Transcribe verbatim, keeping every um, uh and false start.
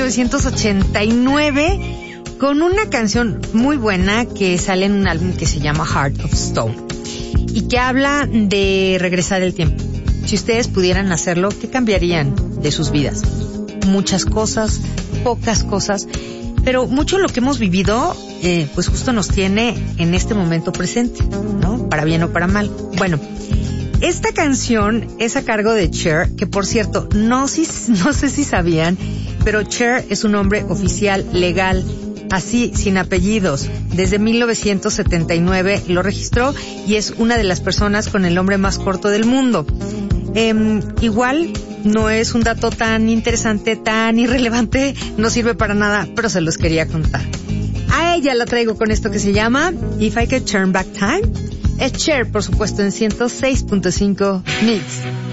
novecientos ochenta y nueve con una canción muy buena que sale en un álbum que se llama Heart of Stone y que habla de regresar el tiempo. Si ustedes pudieran hacerlo, ¿qué cambiarían de sus vidas? Muchas cosas, pocas cosas, pero mucho de lo que hemos vivido, eh, pues justo nos tiene en este momento presente, ¿no? Para bien o para mal. Bueno, esta canción es a cargo de Cher, que por cierto, no, si, no sé si sabían, pero Cher es un nombre oficial, legal, así, sin apellidos. Desde mil novecientos setenta y nueve lo registró y es una de las personas con el nombre más corto del mundo. Eh, igual, no es un dato tan interesante, tan irrelevante, no sirve para nada, pero se los quería contar. A ella la traigo con esto que se llama If I Could Turn Back Time. Es Cher, por supuesto, en ciento seis punto cinco Mix.